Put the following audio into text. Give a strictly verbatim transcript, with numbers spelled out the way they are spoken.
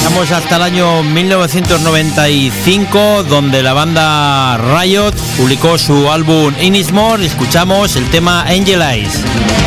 Viajamos hasta el año mil novecientos noventa y cinco, donde la banda Riot publicó su álbum Innismore y escuchamos el tema Angel Eyes.